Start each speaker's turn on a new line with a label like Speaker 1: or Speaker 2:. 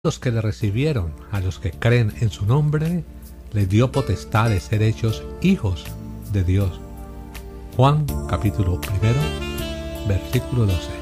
Speaker 1: los que le recibieron, a los que creen en su nombre, les dio potestad de ser hechos hijos de Dios. Juan capítulo 1, versículo 12.